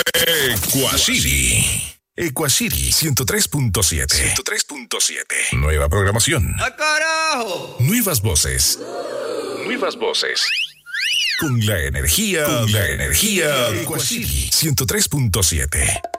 Equacity. Equacity 103.7. 103.7. Nueva programación. ¡Ah, carajo! Nuevas voces. Nuevas voces. Con la energía. Equacity 103.7.